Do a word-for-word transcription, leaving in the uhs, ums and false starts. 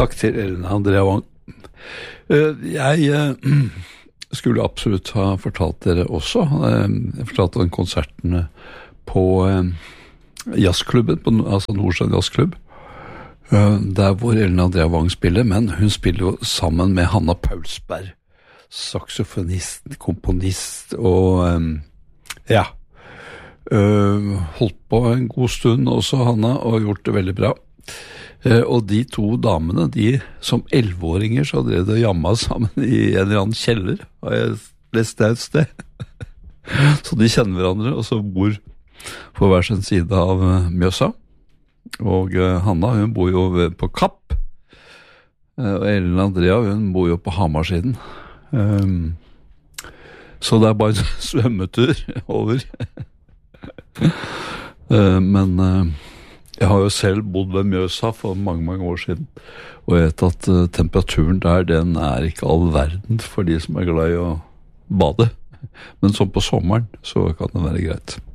Takk til Ellen Andrea Wang. Jeg skulle absolutt ha fortalt dere også. Jeg fortalte den konserten på jazzklubben, på, altså Nordstrand jazzklubb, der hvor Ellen Andrea Wang spiller, men hun spiller jo sammen med Hanna Paulsberg, saksofonist, komponist og ja, holdt på en god stund også, Hanna, og gjort det veldig bra. Og de to damene, de som elleveåringer så drev de jamma sammen i en eller annen kjeller, har jeg lest det et sted. Så de kjenner hverandre, og så bor på hver sin side av Mjøsa. Og Hanna, hun bor jo på Kapp, og Ellen Andrea, hun bor jo på Hamarsiden. Så det er bare en svømmetur over. Men jeg har jo selv bodd ved Mjøsa for mange, mange år siden, og jeg vet at uh, temperaturen der, den er ikke all verden for de som er glad i å bade. Men sånn på sommeren, så kan det være greit.